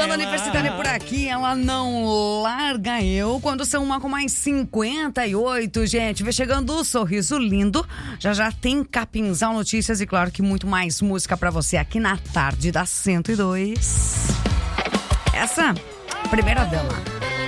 Fernanda Universitária por aqui, ela não larga eu. Quando são 1:58, gente, vai chegando o Sorriso Lindo. Já tem Capinzal Notícias e claro que muito mais música pra você aqui na tarde da 102. Essa, primeira dama.